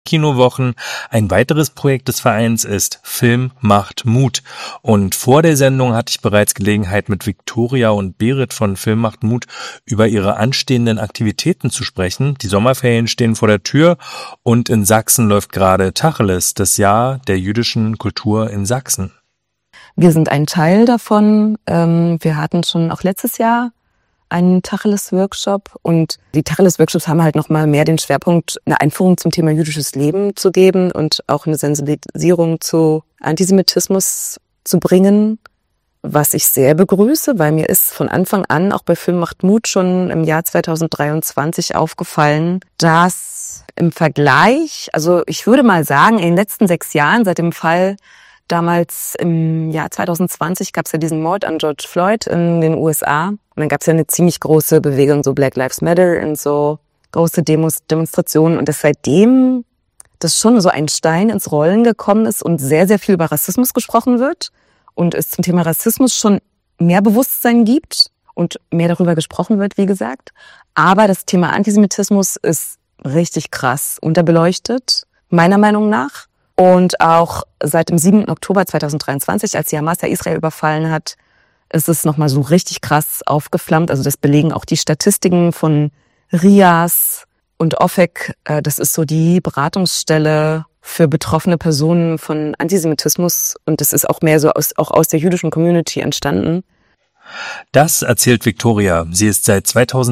Kinowochen. Ein weiteres Projekt des Vereins ist Film macht Mut. Und vor der Sendung hatte ich bereits Gelegenheit, mit Viktoria und Berit von Film macht Mut über ihre anstehenden Aktivitäten zu sprechen. Die Sommerferien stehen vor der Tür und in Sachsen läuft gerade Tacheles, das Jahr der jüdischen Kultur in Sachsen. Wir sind ein Teil davon. Wir hatten schon auch letztes Jahr einen Tacheles-Workshop und die Tacheles-Workshops haben halt nochmal mehr den Schwerpunkt, eine Einführung zum Thema jüdisches Leben zu geben und auch eine Sensibilisierung zu Antisemitismus zu bringen, was ich sehr begrüße, weil mir ist von Anfang an auch bei Film macht Mut schon im Jahr 2023 aufgefallen, dass im Vergleich, also ich würde mal sagen, in den letzten 6 Jahren seit dem Fall damals im Jahr 2020 gab es ja diesen Mord an George Floyd in den USA. Und dann gab es ja eine ziemlich große Bewegung, so Black Lives Matter und so große Demonstrationen. Und dass seitdem das schon so ein Stein ins Rollen gekommen ist und sehr, sehr viel über Rassismus gesprochen wird. Und es zum Thema Rassismus schon mehr Bewusstsein gibt und mehr darüber gesprochen wird, wie gesagt. Aber das Thema Antisemitismus ist richtig krass unterbeleuchtet, meiner Meinung nach. Und auch seit dem 7. Oktober 2023, als die Hamas ja Israel überfallen hat, ist es nochmal so richtig krass aufgeflammt. Also das belegen auch die Statistiken von RIAS und OFEC. Das ist so die Beratungsstelle für betroffene Personen von Antisemitismus. Und das ist auch mehr so auch aus der jüdischen Community entstanden. Das erzählt Viktoria. Sie ist seit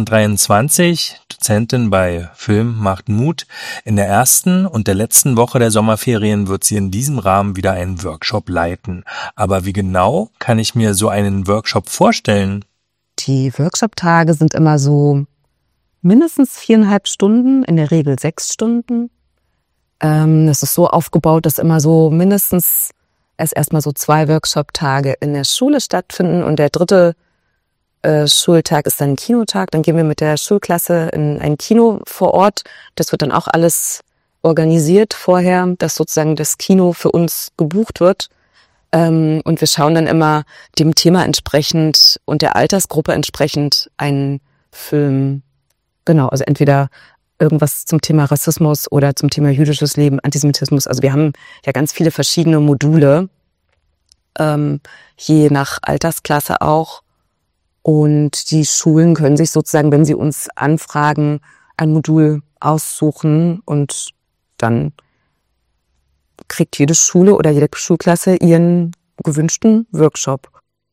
2023 Dozentin bei Film macht Mut. In der ersten und der letzten Woche der Sommerferien wird sie in diesem Rahmen wieder einen Workshop leiten. Aber wie genau kann ich mir so einen Workshop vorstellen? Die Workshop-Tage sind immer so mindestens 4,5 Stunden, in der Regel 6 Stunden. Das ist so aufgebaut, dass immer so mindestens erstmal so 2 Workshop-Tage in der Schule stattfinden und der 3. Schultag ist dann ein Kinotag. Dann gehen wir mit der Schulklasse in ein Kino vor Ort. Das wird dann auch alles organisiert vorher, dass sozusagen das Kino für uns gebucht wird. Und wir schauen dann immer dem Thema entsprechend und der Altersgruppe entsprechend einen Film. Genau, also entweder irgendwas zum Thema Rassismus oder zum Thema jüdisches Leben, Antisemitismus. Also wir haben ja ganz viele verschiedene Module, je nach Altersklasse auch. Und die Schulen können sich sozusagen, wenn sie uns anfragen, ein Modul aussuchen und dann kriegt jede Schule oder jede Schulklasse ihren gewünschten Workshop.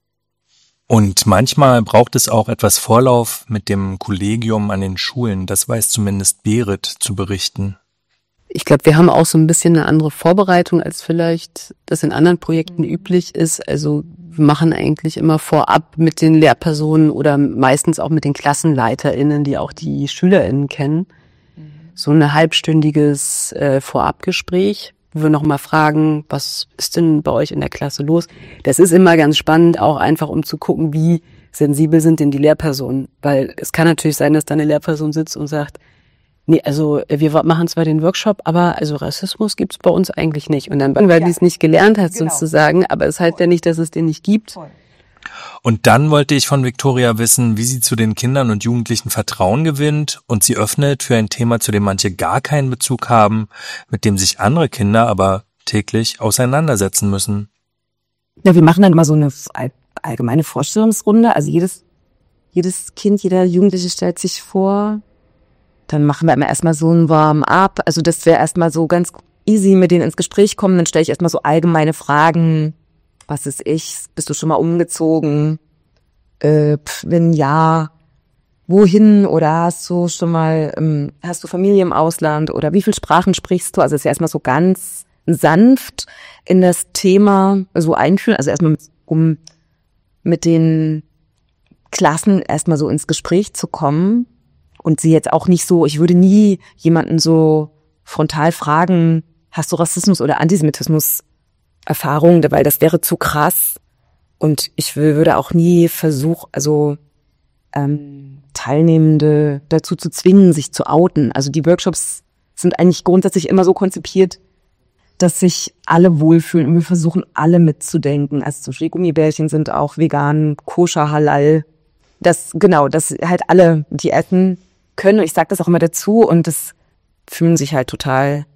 Und manchmal braucht es auch etwas Vorlauf mit dem Kollegium an den Schulen. Das weiß zumindest Berit zu berichten. Ich glaube, wir haben auch so ein bisschen eine andere Vorbereitung, als vielleicht das in anderen Projekten üblich ist. Also wir machen eigentlich immer vorab mit den Lehrpersonen oder meistens auch mit den KlassenleiterInnen, die auch die SchülerInnen kennen, so ein halbstündiges Vorabgespräch, wo wir nochmal fragen, was ist denn bei euch in der Klasse los? Das ist immer ganz spannend, auch einfach um zu gucken, wie sensibel sind denn die Lehrpersonen. Weil es kann natürlich sein, dass da eine Lehrperson sitzt und sagt, nee, also wir machen zwar den Workshop, aber also Rassismus gibt's bei uns eigentlich nicht. Und dann, weil die es nicht gelernt hat, sozusagen, aber es heißt ja nicht, dass es den nicht gibt. Und dann wollte ich von Viktoria wissen, wie sie zu den Kindern und Jugendlichen Vertrauen gewinnt und sie öffnet für ein Thema, zu dem manche gar keinen Bezug haben, mit dem sich andere Kinder aber täglich auseinandersetzen müssen. Ja, wir machen dann immer so eine allgemeine Vorstellungsrunde. Also jedes Kind, jeder Jugendliche stellt sich vor. Dann machen wir immer erstmal so ein Warm-up. Also dass wir erstmal so ganz easy mit denen ins Gespräch kommen. Dann stelle ich erstmal so allgemeine Fragen. Was ist ich? Bist du schon mal umgezogen? Wenn ja, wohin? Oder hast du schon mal, hast du Familie im Ausland? Oder wie viele Sprachen sprichst du? Also es ist ja erstmal so ganz sanft in das Thema so einführen. Also erstmal um mit den Klassen erstmal so ins Gespräch zu kommen. Und sie jetzt auch nicht so, ich würde nie jemanden so frontal fragen, hast du Rassismus oder Antisemitismus Erfahrungen, weil das wäre zu krass. Und ich würde auch nie versuchen, Teilnehmende dazu zu zwingen, sich zu outen. Also die Workshops sind eigentlich grundsätzlich immer so konzipiert, dass sich alle wohlfühlen und wir versuchen alle mitzudenken. Also zum Beispiel Gummibärchen sind auch vegan, koscher, halal. Dass halt alle die essen können. Und ich sage das auch immer dazu und das fühlen sich halt total